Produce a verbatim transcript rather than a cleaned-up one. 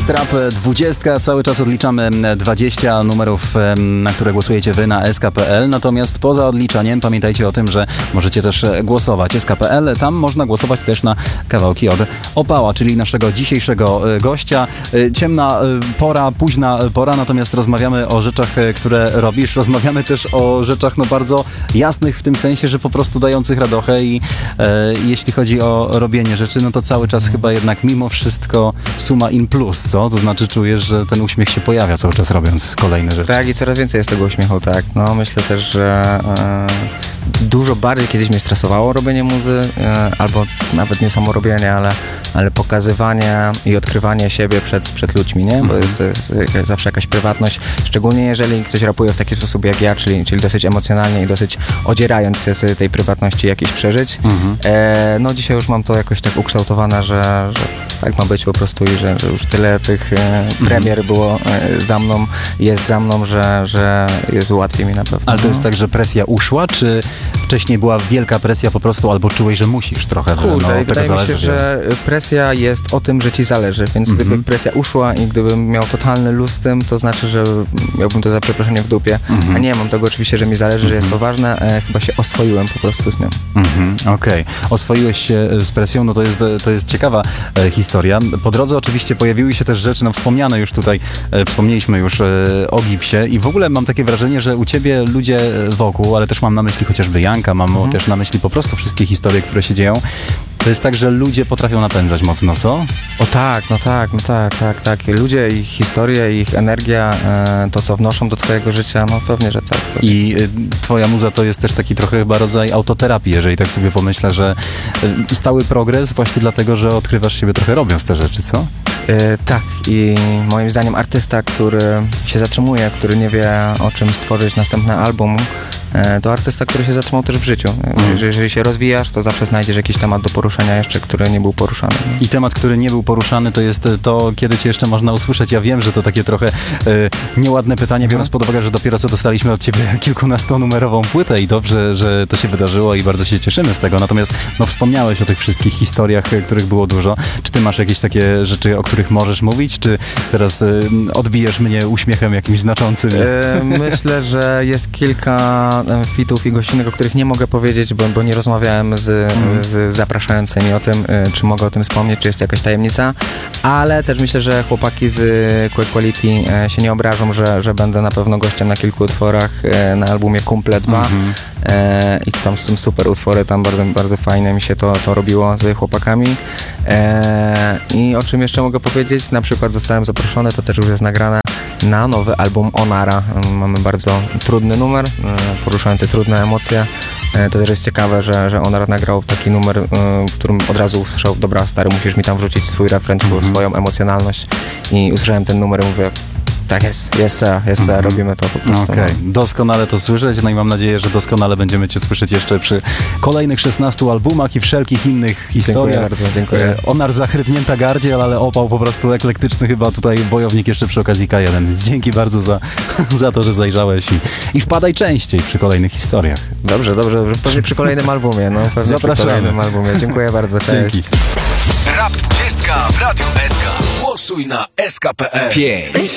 jest Rap dwadzieścia, cały czas odliczamy dwadzieścia numerów, na które głosujecie wy na S K kropka P L, natomiast poza odliczaniem pamiętajcie o tym, że możecie też głosować. S K kropka P L, tam można głosować też na kawałki od Opała, czyli naszego dzisiejszego gościa. Ciemna pora, późna pora, natomiast rozmawiamy o rzeczach, które robisz. Rozmawiamy też o rzeczach no bardzo jasnych w tym sensie, że po prostu dających radochę i e, jeśli chodzi o robienie rzeczy, no to cały czas chyba jednak mimo wszystko suma in plus, co? To znaczy czujesz, że ten uśmiech się pojawia cały czas robiąc kolejne rzeczy. Tak, i coraz więcej jest tego uśmiechu, tak. No myślę też, że e, dużo bardziej kiedyś mnie stresowało robienie muzy, e, albo nawet nie samo robienie, ale, ale pokazywanie i odkrywanie siebie przed, przed ludźmi, nie? Bo jest, to jest zawsze jakaś prywatność, szczególnie jeżeli ktoś rapuje w taki sposób jak ja, czyli, czyli dosyć emocjonalnie i dosyć odzierając się z tej prywatności jakiejś przeżyć. Mhm. E, no dzisiaj już mam to jakoś tak ukształtowane, że, że tak ma być po prostu i że, że już tyle tych e, premier mhm. było e, za mną, jest za mną, że, że jest łatwiej mi na pewno. Ale to jest tak, że presja uszła, czy wcześniej była wielka presja po prostu, albo czułeś, że musisz trochę? Kurde, no, i wydaje mi się, że presja jest o tym, że ci zależy, więc mhm. gdyby presja uszła i gdybym miał totalny luz z tym, to znaczy, że miałbym to za przeproszenie w dupie, mhm. a nie, mam tego oczywiście, że mi zależy, mhm. że jest to ważne, e, chyba się oswoiłem po prostu z tym. Mhm. Okej, okay. Oswoiłeś się z presją, no to jest, to jest ciekawa e, historia. Po drodze oczywiście pojawiły się też rzeczy, no wspomniane już tutaj, e, wspomnieliśmy już e, o Gipsie i w ogóle mam takie wrażenie, że u ciebie ludzie wokół, ale też mam na myśli chociażby Janka, mam mhm. też na myśli po prostu wszystkie historie, które się dzieją. To jest tak, że ludzie potrafią napędzać mocno, co? O tak, no tak, no tak, tak, tak. Ludzie, ich historie, ich energia, e, to co wnoszą do twojego życia, no pewnie, że tak. Pewnie. I y, twoja muza to jest też taki trochę chyba rodzaj autoterapii, jeżeli tak sobie pomyślę, że y, stały progres właśnie dlatego, że odkrywasz siebie trochę robiąc te rzeczy, co? E, tak i moim zdaniem artysta, który się zatrzymuje, który nie wie o czym stworzyć następny album, to artysta, który się zatrzymał też w życiu. Mm. Jeżeli się rozwijasz, to zawsze znajdziesz jakiś temat do poruszenia jeszcze, który nie był poruszany. I temat, który nie był poruszany, to jest to, kiedy cię jeszcze można usłyszeć. Ja wiem, że to takie trochę e, nieładne pytanie, biorąc pod uwagę, że dopiero co dostaliśmy od ciebie kilkunastonumerową płytę i dobrze, że to się wydarzyło i bardzo się cieszymy z tego. Natomiast no, wspomniałeś o tych wszystkich historiach, których było dużo. Czy ty masz jakieś takie rzeczy, o których możesz mówić? Czy teraz e, odbijesz mnie uśmiechem jakimś znaczącym? E, myślę, że jest kilka fitów i gościnek, o których nie mogę powiedzieć, bo, bo nie rozmawiałem z, mm. z zapraszającymi o tym, czy mogę o tym wspomnieć, czy jest jakaś tajemnica, ale też myślę, że chłopaki z Quick Quality się nie obrażą, że, że będę na pewno gościem na kilku utworach na albumie Kumple dwa mm-hmm. e, i tam są super utwory, tam bardzo, bardzo fajnie mi się to, to robiło z chłopakami e, i o czym jeszcze mogę powiedzieć, na przykład zostałem zaproszony, to też już jest nagrane, na nowy album Onara. Mamy bardzo trudny numer, poruszający trudne emocje. To też jest ciekawe, że, że Onar nagrał taki numer, w którym od razu usłyszał, dobra stary, musisz mi tam wrzucić swój refren, mm-hmm. swoją emocjonalność i usłyszałem ten numer i mówię, tak jest, jest, jest, mm-hmm. robimy to po prostu. Okej, okay. Doskonale to słyszeć, no i mam nadzieję, że doskonale będziemy cię słyszeć jeszcze przy kolejnych szesnastu albumach i wszelkich innych historiach. Dziękuję bardzo, dziękuję. Onar zachrypnięta gardziel, ale opał po prostu eklektyczny, chyba tutaj bojownik jeszcze przy okazji K jeden. Więc dzięki bardzo za, za to, że zajrzałeś i, i wpadaj częściej przy kolejnych historiach. Dobrze, dobrze, dobrze. Pewnie przy kolejnym albumie, no pewnie Zapraszamy. Przy kolejnym albumie. Dziękuję bardzo, cześć. Dzięki. Rap dwadzieścia w Radiu S K. Głosuj na S K kropka P L. pięć